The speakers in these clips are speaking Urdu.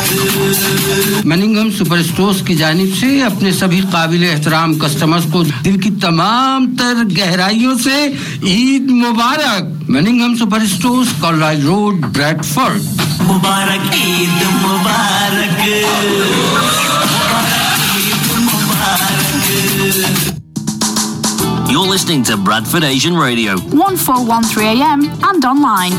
مننگھم سپر اسٹورز کی جانب سے اپنے سبھی قابل احترام کسٹمرز کو دل کی تمام تر گہرائیوں سے عید مبارک. مننگھم super stores کالراج road Bradford. Mubarak Eid Mubarak You're listening to Bradford Asian Radio 1413 AM and online.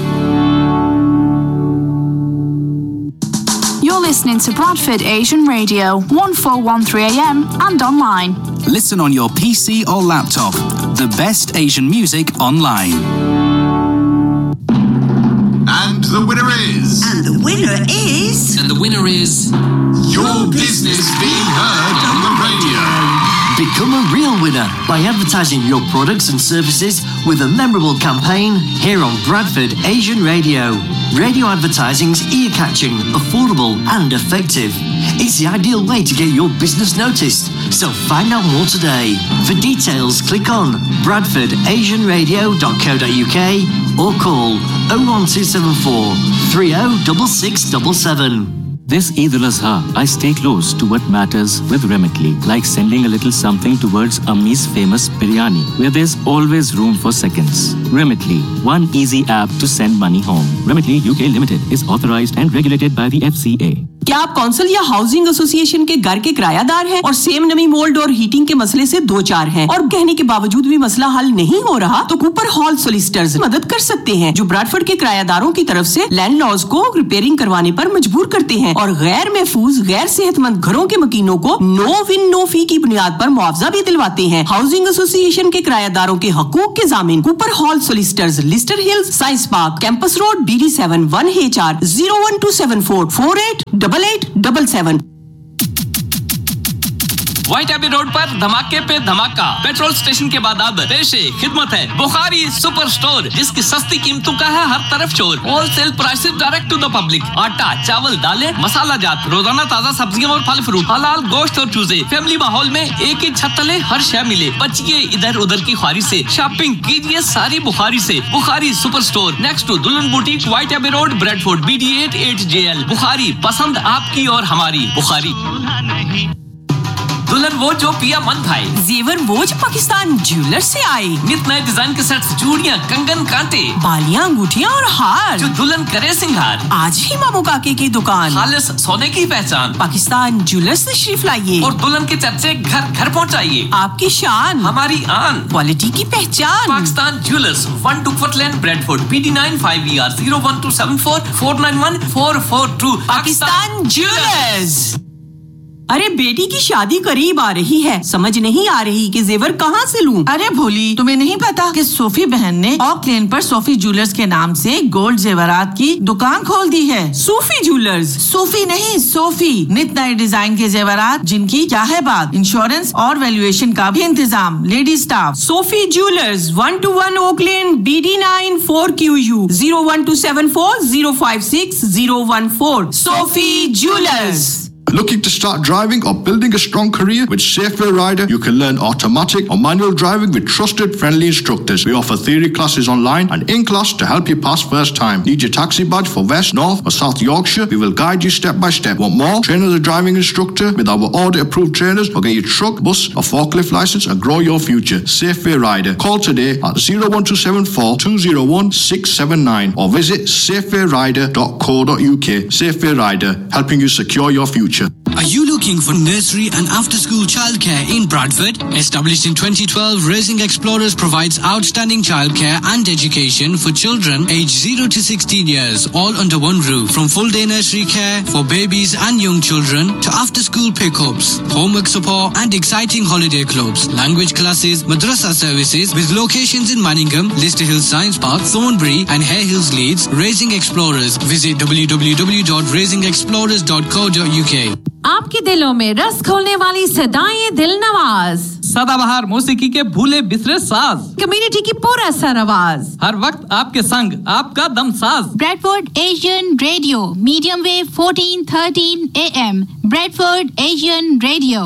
You're listening to Bradford Asian Radio 1413 AM and online. Listen on your PC or laptop. The best Asian music online. And the winner is... And the winner is... And the winner is... Your business being heard on the radio. Become a real winner by advertising your products and services with a memorable campaign here on Bradford Asian Radio. Radio advertising's ear-catching, affordable and effective. It's the ideal way to get your business noticed. So find out more today. For details, click on bradfordasianradio.co.uk or call 01274 306677. This Eid al-Adha, I stay close to what matters with Remitly, like sending a little something towards Ammi's famous biryani, where there's always room for seconds. Remitly, one easy app to send money home. Remitly UK Limited is authorized and regulated by the FCA. کیا آپ کونسل یا ہاؤسنگ ایسوسی ایشن کے گھر کے کرایہ دار ہیں اور سیم نمی مولڈ اور ہیٹنگ کے مسئلے سے دو چار ہیں اور کہنے کے باوجود بھی مسئلہ حل نہیں ہو رہا؟ تو کوپر ہال سولیسٹرز مدد کر سکتے ہیں، جو براڈفورڈ کے کرایہ داروں کی طرف سے لینڈ لارڈز کو ریپیئرنگ کروانے پر مجبور کرتے ہیں اور غیر محفوظ غیر صحت مند گھروں کے مکینوں کو نو ون نو فی کی بنیاد پر معاوضہ بھی دلواتے ہیں. ہاؤسنگ ایسوسی ایشن کے کرایہ داروں کے حقوق کے ضامن Cooper hall سولیسٹرز، Leicester Hills, science park, campus road, BD7 1HR 01274 488877. White Abbey road پر دھماکے پہ دھماکہ. پیٹرول اسٹیشن کے بعد اب پیش خدمت ہے بخاری سپر اسٹور، جس کی سستی قیمتوں کا ہے ہر طرف شور. Whole cell prices direct to the public. آٹا، چاول، دالیں، مسالہ جات، روزانہ تازہ سبزیاں اور پھل فروٹ، حلال گوشت اور چوزے. فیملی ماحول میں ایک ہی چھت تلے ہر شے ملے. بچیے ادھر ادھر کی خواری سے، شاپنگ کیجیے ساری بخاری سے. بخاری سپر اسٹور نیکسٹ ٹو دلہن boutique, white Abbey road, Bradford, BD8 8JL. بخاری، پسند آپ کی اور ہماری. بخاری. دلہن وہ جو پیا من بھائی، زیور وہ جو پاکستان جیولر سے آئے. نت نئے ڈیزائن کے سیٹس، چوڑیاں، کنگن، کانٹے، بالیاں، انگوٹھیاں اور ہار، جو دلہن کرے سنگھار. آج ہی مامو کاکے کی دکان، خالص سونے کی پہچان، پاکستان جیولر سے تشریف لائیے اور دلہن کے چرچے گھر گھر پہنچائیے. آپ کی شان، ہماری آن، کوالٹی کی پہچان. پاکستان جیولرز، 1 ڈکفورٹ لین، Bradford, BD9 5ER 01274 491 442. Pakistan jewellers. ارے بیٹی کی شادی قریب آ رہی ہے، سمجھ نہیں آ رہی کہ زیور کہاں سے لوں. ارے بھولی، تمہیں نہیں پتا کہ صوفی بہن نے اوک لین پر صوفی جیولرز کے نام سے گولڈ زیورات کی دکان کھول دی ہے. صوفی جیولرز؟ صوفی نہیں، صوفی. نت نئے ڈیزائن کے زیورات جن کی کیا ہے بات. انشورنس اور ویلیویشن کا بھی انتظام. Lady staff. Sufi jewellers, 121 okay lane, BD9 4QU 01274 056 014. Sufi jewellers. Looking to start driving or building a strong career? With Safeway Rider, you can learn automatic or manual driving with trusted, friendly instructors. We offer theory classes online and in-class to help you pass first time. Need your taxi badge for West, North or South Yorkshire? We will guide you step by step. Want more? Train as a driving instructor with our audit-approved trainers or get your truck, bus or forklift license and grow your future. Safeway Rider. Call today at 01274 201 679 or visit safewayrider.co.uk. Safeway Rider, helping you secure your future. Are you looking for nursery and after-school childcare in Bradford? Established in 2012, Raising Explorers provides outstanding childcare and education for children aged 0 to 16 years, all under one roof. From full-day nursery care for babies and young children to after-school pickups, homework support and exciting holiday clubs, language classes, madrasa services with locations in Manningham, Lister Hills Science Park, Thornbury and Hare Hills Leeds. Raising Explorers. Visit www.raisingexplorers.co.uk. آپ کے دلوں میں رس کھولنے والی صدائیں دل نواز، سدا بہار موسیقی کے بھولے بسرے ساز، کمیونٹی کی پورا سر آواز، ہر وقت آپ کے سنگ، آپ کا دم ساز. Bradford Asian radio, medium view 1413 AM. Bradford Asian radio.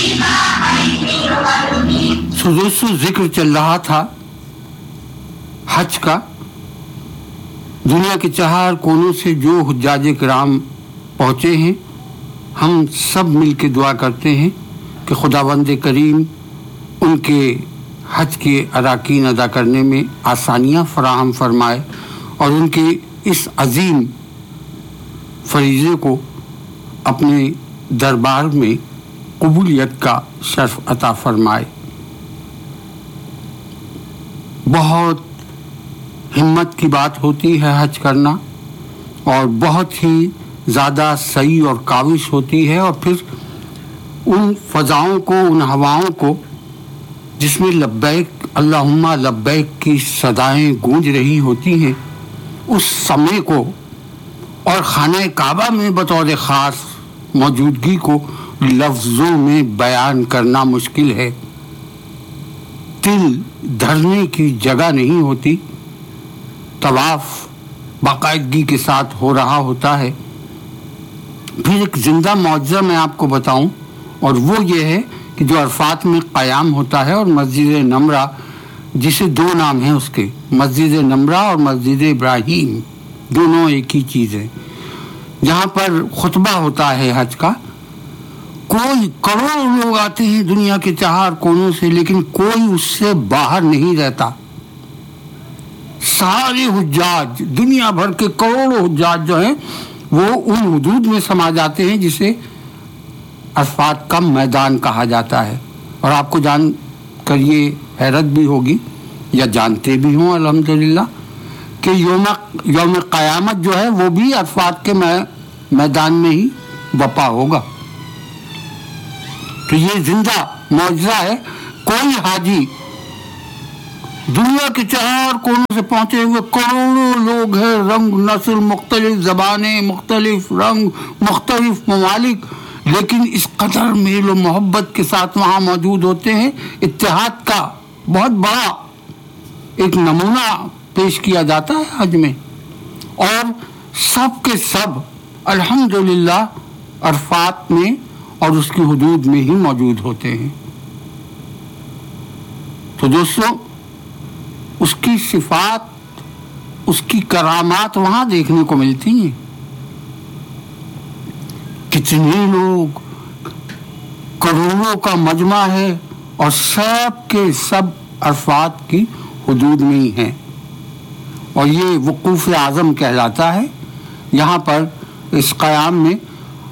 دوستو ذکر چل رہا تھا حج کا دنیا کے 4 کونوں سے جو حجاج کرام پہنچے ہیں، ہم سب مل کے دعا کرتے ہیں کہ خداوند کریم ان کے حج کے اراکین ادا کرنے میں آسانیاں فراہم فرمائے اور ان کے اس عظیم فریضے کو اپنے دربار میں قبولیت کا شرف عطا فرمائے۔ بہت ہمت کی بات ہوتی ہے حج کرنا، اور بہت ہی زیادہ سعی اور کاوش ہوتی ہے، اور پھر ان فضاؤں کو، ان ہواؤں کو جس میں لبیک اللہم لبیک کی صدائیں گونج رہی ہوتی ہیں، اس سمے کو اور خانہ کعبہ میں بطور خاص موجودگی کو لفظوں میں بیان کرنا مشکل ہے۔ دل دھرنے کی جگہ نہیں ہوتی، طواف باقاعدگی کے ساتھ ہو رہا ہوتا ہے۔ پھر ایک زندہ معجزہ میں آپ کو بتاؤں، اور وہ یہ ہے کہ جو عرفات میں قیام ہوتا ہے، اور مسجد نمرہ جسے 2 نام ہیں اس کے، مسجد نمرہ اور مسجد ابراہیم، دونوں ایک ہی چیز ہے، جہاں پر خطبہ ہوتا ہے حج کا۔ کوئی کروڑوں لوگ آتے ہیں دنیا کے 4 کونوں سے، لیکن کوئی اس سے باہر نہیں رہتا۔ سارے حجاج، دنیا بھر کے کروڑوں حجاج جو ہیں، وہ ان حدود میں سما جاتے ہیں جسے عرفات کا میدان کہا جاتا ہے۔ اور آپ کو جان کر یہ حیرت بھی ہوگی، یا جانتے بھی ہوں الحمدللہ، کہ یوم قیامت جو ہے وہ بھی عرفات کے میدان میں ہی بپا ہوگا۔ تو یہ زندہ معجزہ ہے۔ کوئی حاجی، دنیا کے 4 کونوں سے پہنچے ہوئے کروڑوں لوگ ہیں، رنگ نسل مختلف، زبانیں مختلف، رنگ مختلف، ممالک، لیکن اس قدر میل و محبت کے ساتھ وہاں موجود ہوتے ہیں۔ اتحاد کا بہت بڑا ایک نمونہ پیش کیا جاتا ہے حج میں، اور سب کے سب الحمدللہ عرفات میں اور اس کی حدود میں ہی موجود ہوتے ہیں۔ تو دوستو، اس کی صفات، اس کی کرامات وہاں دیکھنے کو ملتی ہیں۔ کتنے لوگ، کروڑوں کا مجمع ہے، اور سب کے سب عرفات کی حدود میں ہی ہیں، اور یہ وقوف اعظم کہلاتا ہے۔ یہاں پر اس قیام میں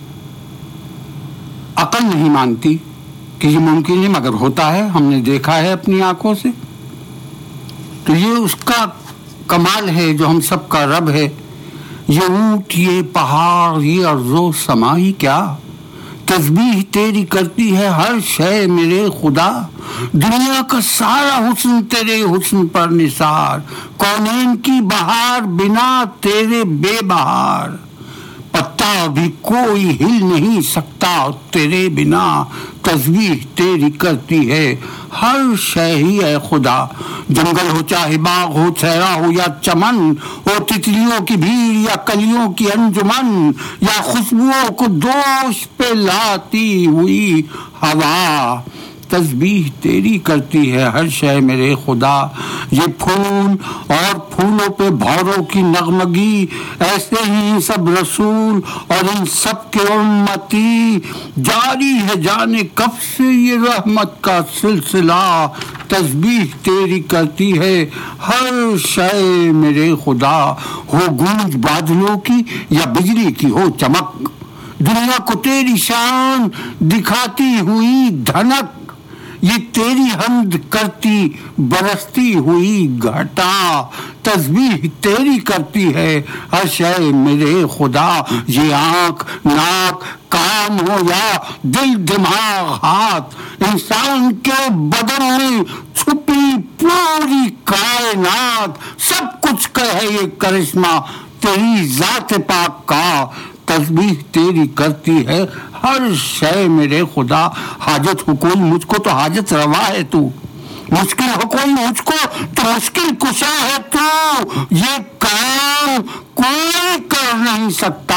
عقل نہیں مانتی کہ یہ ممکن ہے، مگر ہوتا ہے، ہم نے دیکھا ہے اپنی آنکھوں سے۔ تو یہ اس کا کمال ہے جو ہم سب کا رب ہے۔ یہ اونٹ، یہ پہاڑ، یہ ارض و سما ہی کیا، تسبیح تیری کرتی ہے ہر شے میرے خدا، دنیا کا سارا حسن تیرے حسن پر نثار، کونین کی بہار بنا تیرے بے بہار، پتا بھی کوئی ہل نہیں سکتا تیرے بنا، تسبیح تیری کرتی ہے ہر شے ہی اے خدا، جنگل ہو چاہے باغ ہو، صحرا ہو یا چمن ہو، تتلیوں کی بھیڑ یا کلیوں کی انجمن، یا خوشبوؤں کو دوش پہ لاتی ہوئی ہوا، تسبیح تیری کرتی ہے ہر شے میرے خدا۔ یہ پھول اور پھولوں پہ بھوروں کی نغمگی، ایسے ہی سب رسول اور ان سب کے امتی، جاری ہے جانے کب سے یہ رحمت کا سلسلہ، تسبیح تیری کرتی ہے ہر شے میرے خدا۔ ہو گونج بادلوں کی یا بجلی کی ہو چمک، دنیا کو تیری شان دکھاتی ہوئی دھنک، یہ تیری حمد کرتی برستی ہوئی گھٹا، تسبیح تیری کرتی ہے ہر شے میرے خدا۔ یہ آنکھ، ناک، کان ہو یا دل، دماغ، ہاتھ، انسان کے بدن میں چھپی پوری کائنات، سب کچھ کا ہے یہ کرشمہ تیری ذات پاک کا، تسبیح تیری کرتی ہے ہر شے میرے خدا۔ حاجت ہو کوئی مجھ کو تو حاجت روا ہے تو، مشکل ہو کوئی مجھ کو تو مشکل کشا ہے تو، یہ کام کوئی کر نہیں سکتا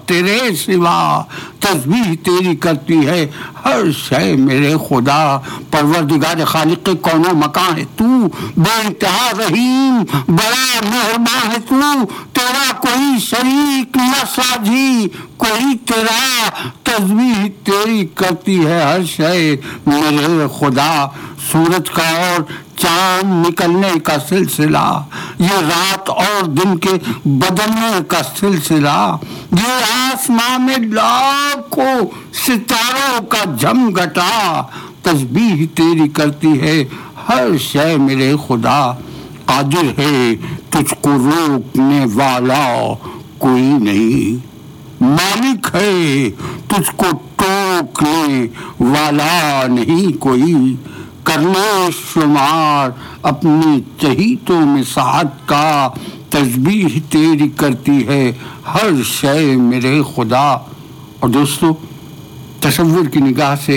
تیرے سوا تسبیح تیری کرتی ہے ہر شے میرے خدا. پروردگار خالق کون و مکان ہے تو, بے انتہا رحیم بڑا مہربان ہے تو, تیرا کوئی شریک نہ ساجی کوئی تیرا, تسبیح تیری کرتی ہے ہر شے میرے خدا. سورج کا اور چاند نکلنے کا سلسلہ, یہ رات اور دن کے بدلنے کا سلسلہ, یہ آسمان میں لاکھوں ستاروں کا جھمگٹا, تسبیح تیری کرتی ہے ہر شے میرے خدا. قادر ہے تجھ کو روکنے والا کوئی نہیں, مالک ہے تجھ کو ٹوکنے والا نہیں کوئی. کرنے شمار اپنی چہیتوں میں ساعت کا, تسبیح تیری کرتی ہے ہر شے میرے خدا. اور دوستو, تصور کی نگاہ سے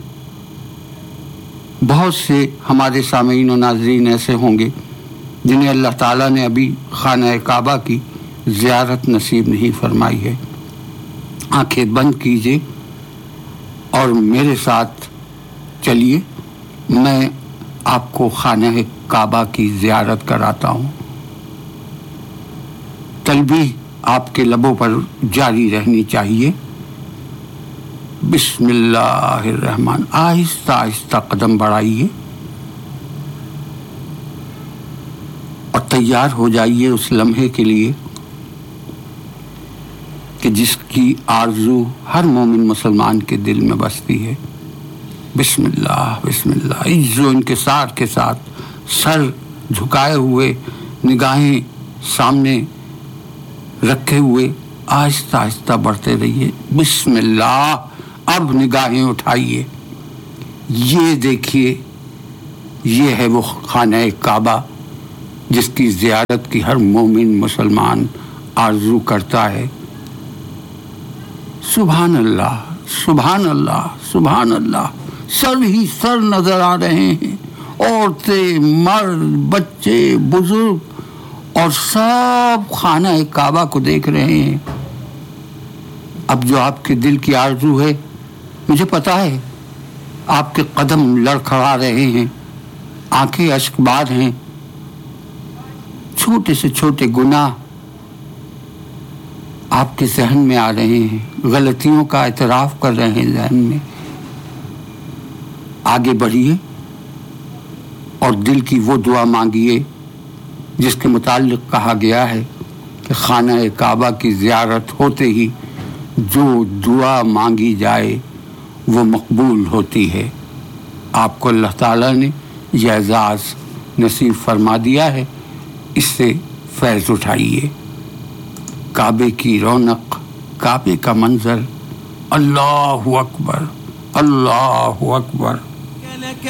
بہت سے ہمارے سامعین و ناظرین ایسے ہوں گے جنہیں اللہ تعالیٰ نے ابھی خانہ کعبہ کی زیارت نصیب نہیں فرمائی ہے. آنکھیں بند کیجئے اور میرے ساتھ چلیے, میں آپ کو خانہ کعبہ کی زیارت کراتا ہوں. تلبیہ آپ کے لبوں پر جاری رہنی چاہیے. بسم اللہ الرحمن. آہستہ آہستہ قدم بڑھائیے اور تیار ہو جائیے اس لمحے کے لیے کہ جس کی آرزو ہر مومن مسلمان کے دل میں بستی ہے. بسم اللہ بسم اللہ. عز و انکسار کے ساتھ سر جھکائے ہوئے, نگاہیں سامنے رکھے ہوئے آہستہ آہستہ بڑھتے رہیے. بسم اللہ. اب نگاہیں اٹھائیے, یہ دیکھیے یہ ہے وہ خانہ کعبہ جس کی زیارت کی ہر مومن مسلمان آرزو کرتا ہے. سبحان اللہ سبحان اللہ سبحان اللہ. سر ہی سر نظر آ رہے ہیں, عورتیں مرد بچے بزرگ اور سب خانہ کعبہ کو دیکھ رہے ہیں. اب جو آپ کے دل کی آرزو ہے مجھے پتا ہے, آپ کے قدم لڑکھڑا رہے ہیں, آنکھیں اشک بار ہیں, چھوٹے سے چھوٹے گناہ آپ کے ذہن میں آ رہے ہیں, غلطیوں کا اعتراف کر رہے ہیں ذہن میں. آگے بڑھیے اور دل کی وہ دعا مانگیے جس کے متعلق کہا گیا ہے کہ خانہ کعبہ کی زیارت ہوتے ہی جو دعا مانگی جائے وہ مقبول ہوتی ہے. آپ کو اللہ تعالیٰ نے یہ اعزاز نصیب فرما دیا ہے, اس سے فیض اٹھائیے. کعبے کی رونق, کعبے کا منظر, اللہ اکبر اللہ اکبر.